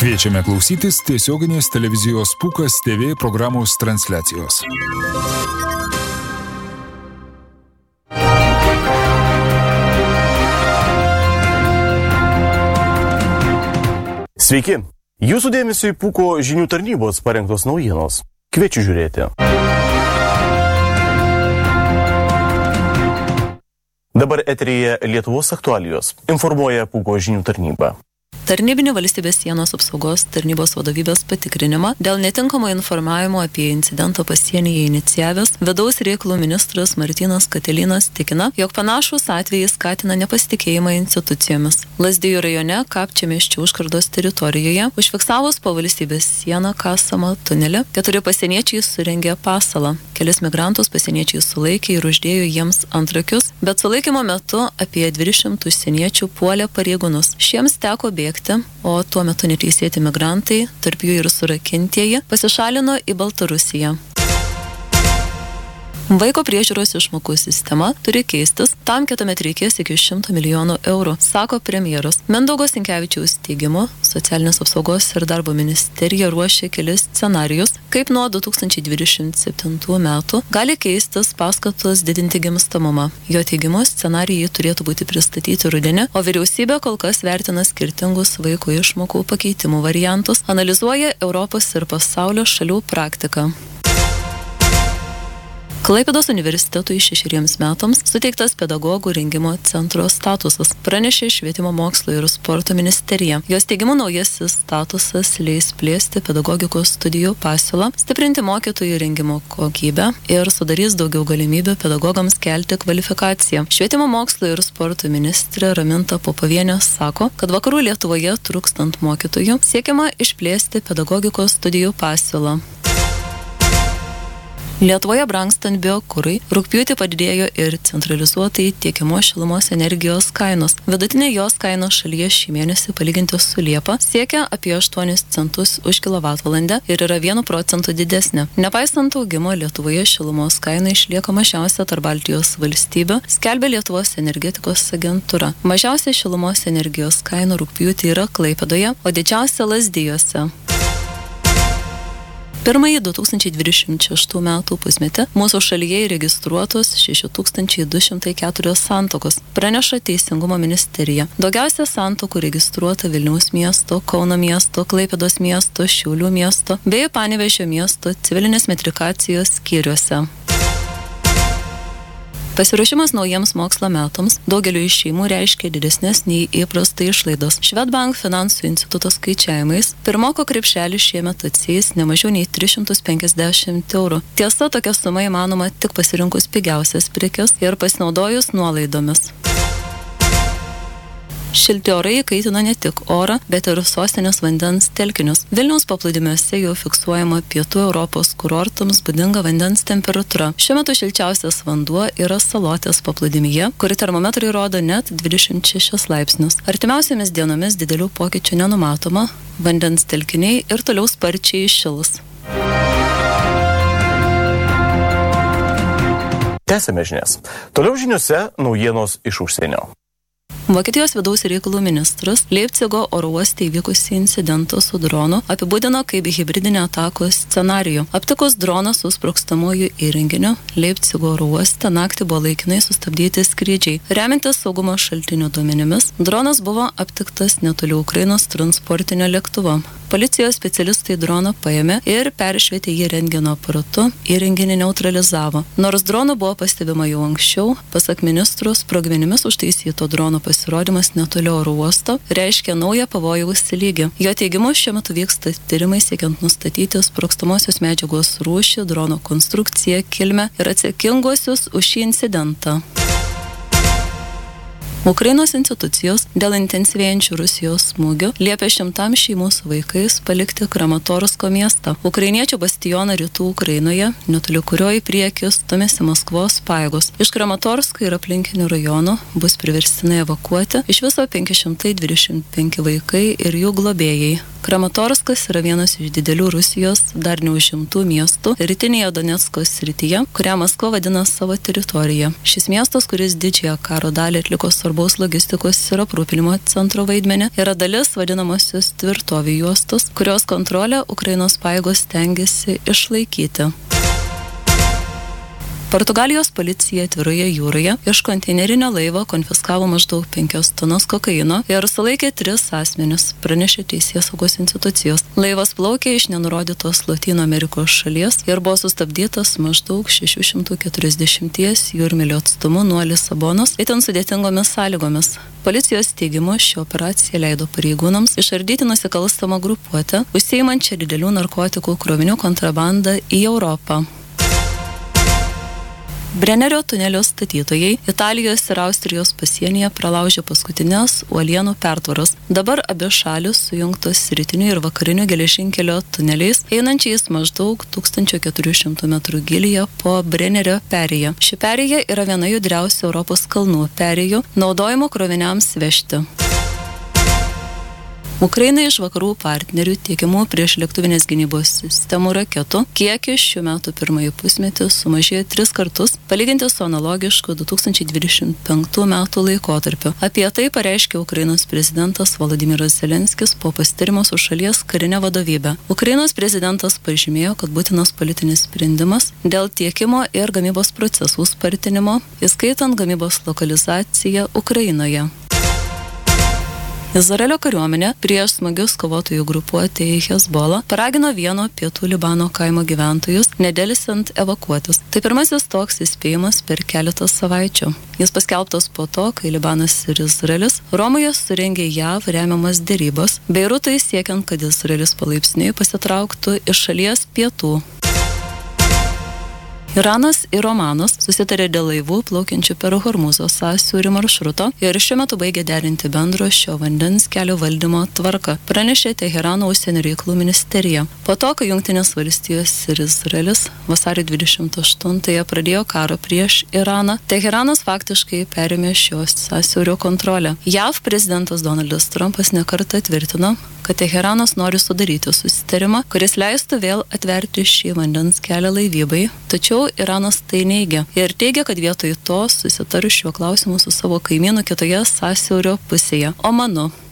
Kviečiame klausytis tiesioginės televizijos Pūkas TV programos transliacijos. Sveiki! Jūsų dėmesio į Pūko žinių tarnybos parengtos naujienos. Kviečiu žiūrėti. Dabar eteryje Lietuvos aktualijos. Informuoja Pūko žinių tarnyba. Tarnybinį valstybės sienos apsaugos tarnybos vadovybės patikrinimą dėl netinkamo informavimo apie incidentą pasienyje inicijavęs vidaus reikalų ministras Martynas Katilinas tikina, jog panašūs atvejai skatina nepasitikėjimą institucijomis. Lazdijų rajone Kapčiamiesčio užkardos teritorijoje užfiksavus po valstybės sieną kasamą tunelį, 4 pasieniečiai surengė pasalą. Kelis migrantus pasieniečiai sulaikė ir uždėjo jiems antrankius, bet sulaikymo metu apie 200 užsieniečių puolė pareigūnus. Šiems teko bėgti, o tuo metu neteisėti migrantai, tarp jų ir surakintieji, pasišalino į Baltarusiją. Vaiko priežiūros išmokų sistema turi keistis, tam kitąmet reikės iki 100 milijonų eurų, sako premjeras. Mindaugo Sinkevičiaus teigimu, Socialinės apsaugos ir darbo ministerija ruošia kelis scenarijus, kaip nuo 2027 metų gali keistis paskatos didinti gimstamumą. Jo teigimu, scenarijai turėtų būti pristatyti rudenį, o vyriausybė kol kas vertina skirtingus vaiko išmokų pakeitimų variantus, analizuoja Europos ir pasaulio šalių praktiką. Klaipėdos universitetui 6 metams suteiktas pedagogų rengimo centro statusas, pranešė Švietimo mokslo ir sporto ministerija. Jos teigimu, naujasis statusas leis plėsti pedagogikos studijų pasiūlą, stiprinti mokytojų rengimo kokybę ir sudarys daugiau galimybių pedagogams kelti kvalifikaciją. Švietimo mokslo ir sporto ministrė Raminta Popovienė sako, kad vakarų Lietuvoje trūkstant mokytojų siekiama išplėsti pedagogikos studijų pasiūlą. Lietuvoje brangstant biokurui, rugpjūtį padidėjo ir centralizuotai tiekiamos šilumos energijos kainos. Vidutinė jos kaina šalyje šį mėnesį palyginti su Liepa siekia apie 8 centus už kilovatvalandę ir yra 1% didesnė. Nepaisant augimo, Lietuvoje šilumos kaina išlieka mažiausia tarp Baltijos valstybių, skelbia Lietuvos energetikos agentūra. Mažiausia šilumos energijos kaina rugpjūtį yra Klaipėdoje, o didžiausia Lazdijuose. Pirmąjį 2026 metų pusmetį mūsų šalyje įregistruotos 6204 santuokos, praneša Teisingumo ministerija. Daugiausia santuokų registruota Vilniaus miesto, Kauno miesto, Klaipėdos miesto, Šiaulių miesto bei Panevėžio miesto civilinės metrikacijos skyriuose. Pasiruošimas naujiems mokslo metams daugeliu iš šeimų reiškia didesnės nei įprastai išlaidos. Swedbank finansų instituto skaičiavimais pirmoko krepšelis šiemet atsieis ne mažiau nei 350 eurų. Tiesa, tokia suma įmanoma tik pasirinkus pigiausias prekes ir pasinaudojus nuolaidomis. Šilti orai kaitina ne tik orą, bet ir sostinės vandens telkinius. Vilniaus paplūdimiuose jau fiksuojama pietų Europos kurortams būdinga vandens temperatūra. Šiuo metu šilčiausias vanduo yra Salotės paplūdimyje, kur termometrai rodo net 26 laipsnius. Artimiausiamis dienomis didelių pokyčių nenumatoma, vandens telkiniai ir toliau sparčiai šils. Tęsime žinias. Toliau žiniuose naujienos iš užsienio. Vokietijos vidaus reikalų ministras Leipcigo oro uoste įvykusį incidentą su dronu apibūdino kaip hibridinę atakos scenarijų. Aptikus droną su sprogstamųjų įrenginiu, Leipcigo oro uoste naktį buvo laikinai sustabdyti skrydžiai. Remiantis saugumo šaltinių duomenimis, dronas buvo aptiktas netoli Ukrainos transportinio lėktuvo. Policijos specialistai droną paėmė ir peršvietė jį rentgeno aparatu, įrenginį neutralizavo. Nors dronų buvo pastebima jau anksčiau, pasak ministro, sprogmenimis užtaisyto drono pasirodymas netoli oro uosto reiškia naują pavojaus lygį. Jo teigimu, šiuo metu vyksta tyrimai siekiant nustatyti sprogstamosios medžiagos rūšį, drono konstrukciją, kilmę ir atsakinguosius už šį incidentą. Ukrainos institucijos dėl intensyvėjančių Rusijos smūgių liepia 100 šeimų su vaikais palikti Kramatorsko miestą. Ukrainiečių bastioną rytų Ukrainoje, netoli kurio į priekį stumėsi Maskvos pajėgos. Iš Kramatorsko ir aplinkinių rajonų bus priverstinai evakuoti iš viso 525 vaikai ir jų globėjai. Kramatorskas yra vienas iš didelių Rusijos dar neužimtų miestų rytinėje Donecko srityje, kurią Maskva vadina savo teritoriją. Šis miestas, kuris didžiąją karo dalį atliko svarbaus logistikos ir aprūpinimo centro vaidmenį, yra dalis vadinamosios tvirtovių juostos, kurios kontrolę Ukrainos pajėgos stengiasi išlaikyti. Portugalijos policija atviroje jūroje iš konteinerinio laivo konfiskavo maždaug 5 tonas kokaino ir sulaikė 3 asmenis, pranešė teisėsaugos institucijos. Laivas plaukė iš nenurodytos Lotynų Amerikos šalies ir buvo sustabdytas maždaug 640 jūrmylių atstumu nuo Lisabonos, itin sudėtingomis sąlygomis. Policijos teigimu ši operacija leido pareigūnams išardyti nusikalstamą grupuotę, užsiimančią didelių narkotikų krovinių kontrabandą į Europą. Brennerio tunelio statytojai Italijos ir Austrijos pasienyje pralaužė paskutinės uolienų pertvaras. Dabar abi šalis sujungtos rytiniu ir vakariniu geležinkelio tuneliais, einančiais maždaug 1400 metrų gilyje po Brennerio perėją. Ši perėja yra viena judriausių Europos kalnų perėjų, naudojimo kroviniams vežti. Ukrainai iš vakarų partnerių tiekiamų priešlėktuvinės gynybos sistemų raketų kiekis šių metų pirmąjį pusmetį sumažėjo 3 kartus, palyginti su analogišku 2025 metų laikotarpiu. Apie tai pareiškė Ukrainos prezidentas Volodymyras Zelenskis po pasitarimo su šalies karinė vadovybė. Ukrainos prezidentas pažymėjo, kad būtinas politinis sprendimas dėl tiekimo ir gamybos procesų spartinimo, įskaitant gamybos lokalizaciją Ukrainoje. Izraelio kariuomenė prieš smagius kovotojų grupuotę į Hezbollah paragino vieno pietų Libano kaimo gyventojus nedelsiant evakuotis. Tai pirmasis toks įspėjimas per keletą savaičių. Jis paskelbtas po to, kai Libanas ir Izraelis Romoje surengė JAV remiamas derybas, Beirutui siekiant, kad Izraelis palaipsniui pasitrauktų iš šalies pietų. Iranas ir Omanas susitarė dėl laivų plaukiančių per Hormuzo sąsiaurį maršruto ir šiuo metu baigė derinti bendro šio vandens kelio valdymo tvarką, pranešė Teherano užsienio reikalų ministerija. Po to, kai Jungtinės valstijos ir Izraelis vasario 28-ąją pradėjo karą prieš Iraną, Teheranas faktiškai perėmė šios sąsiaurio kontrolę. JAV prezidentas Donaldas Trumpas nekartą tvirtino, kad Teheranas nori sudaryti susitarimą, kuris leistų vėl atverti šį vandens kelią laivybai, tačiau Iranas tai neigia ir teigia, kad vietoj to susitarus šiuo klausimu su savo kaimynu kitoje sąsiaurio pusėje, Omanu.